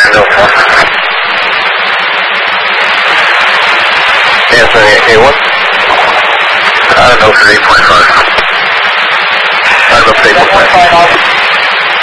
1. Anthony, A1? No, for 8.5. I'm up to 8.5.